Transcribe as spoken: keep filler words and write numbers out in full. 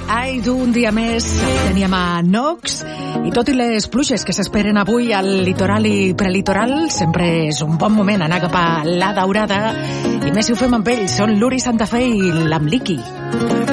Ai, d'un dia més teníem a Nox i tot i les pluges que s'esperen avui al litoral i prelitoral, sempre és un bon moment anar cap a la Daurada i més si ho fem amb ells, són l'Uri Santa Fe i l'Amliqui.